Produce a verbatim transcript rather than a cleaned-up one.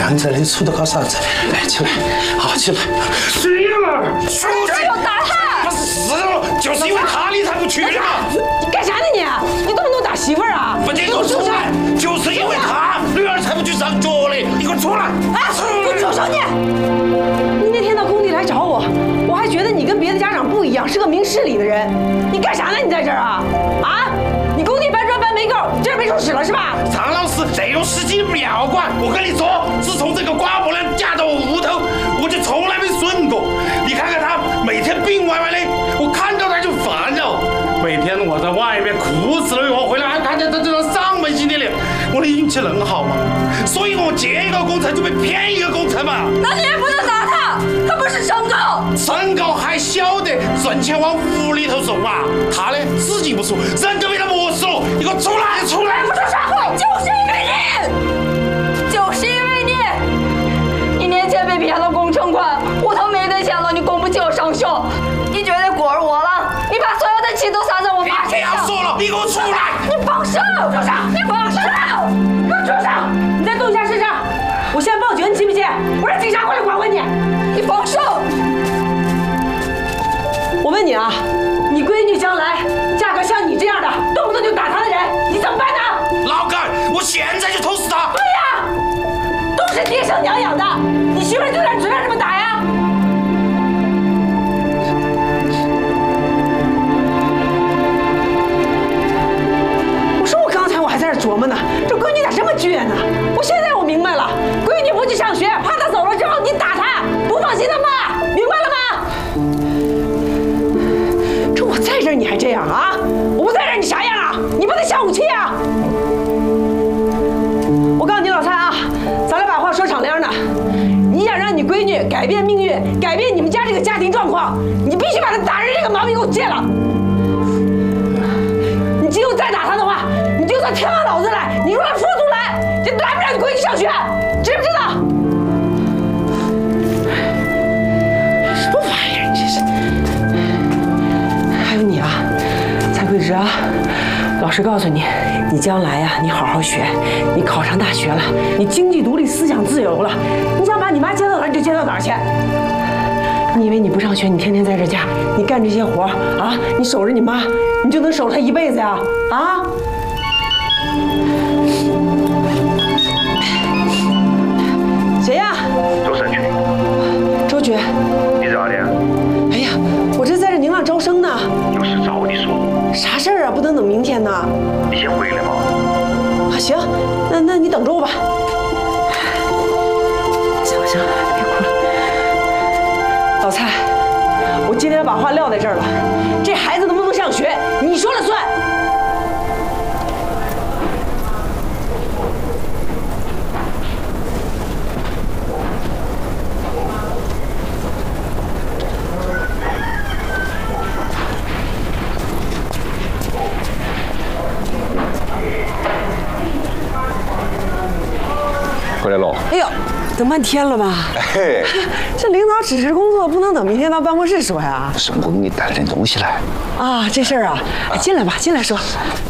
干这里杵到搞啥子？来，起来，好起来。谁了？出去！ 要打他！ 他是死了，就是因为他你才不去的嘛！ 你干啥呢你？你动不动打媳妇儿啊？ 不，你给我出来！就是因为他，女儿才不去上学的。你给我出来！ 啊！你住手你！你那天到工地来找我，我还觉得你跟别的家长不一样，是个明事理的人。你干啥呢？你在这儿啊？啊！你工地搬砖搬没够，这儿没处使了是吧？ 张老师，这种事情不要管。我跟你说，自从这个寡妇娘嫁到我屋头，我就从来没损过。你看看她每天病歪歪的，我看到她就烦了。每天我在外面哭死了，我回来还看见她这张丧门星的脸，我的运气能好吗？所以我接一个工程就被骗一个工程嘛。 那你也不能打他，他不是身高， 身高还晓得挣钱往屋里头送啊，他呢资金不足，人都被他磨死了。你给我出来，出来！ 不出声，就是因为你，就是因为你，你年前被骗了工程款，户头没得钱了，你供不起我上学，你觉得过儿我了？你把所有的气都撒在我妈身上。 不要说了，你给我出来！ 你放手，住手！你放手！给我住手！你再动一下试试，我现在报警，你信不信？我让警察过来管管你。你放手！我问你啊，你闺女将来嫁个像你这样的，动不动就打她的人，你怎么办呢？ 老干，我现在就捅死他！ 对呀，都是爹生娘养的，你媳妇儿就在嘴上这么打呀？我说我刚才我还在这琢磨呢，这闺女咋这么倔呢？我现在我明白了，闺女不去上学，怕她走了之后你打她，不放心她妈，明白了吗？这我在这儿你还这样啊？我不在这儿你啥样啊？你不得消武气啊？我告诉你老蔡啊，咱俩把话说敞亮的，你想让你闺女改变命运，改变你们家这个家庭状况，你必须把她打人这个毛病给我戒了。你今后再打她的话，你就算天王老子来，你乱说出来，就拦不了你闺女上学，知不知道？什么玩意儿，这是！还有你啊，蔡桂芝啊，老实告诉你，你将来呀、啊，你好好学，你考上大学了，你经济独立，思想自由了，你想把你妈接到哪儿你就接到哪儿去。你以为你不上学，你天天在这家，你干这些活啊，你守着你妈，你就能守她一辈子呀？啊？谁呀？ 周胜群。 周局。 你在哪里啊？ 哎呀，我这在这宁浪招生呢。 有事找你说。 啥事儿啊？不能等明天呢？ 你先回来嘛。 啊，行，那那你等着我吧。行了行了，别哭了。老蔡，我今天把话撂在这儿了，这孩子能不能上学，你说了算。 回来喽！ 哎呦，等半天了吧？ 嘿， 这领导指示工作不能等明天到办公室说呀。 是我给你带了点东西来。 啊，这事儿啊，进来吧，进来说。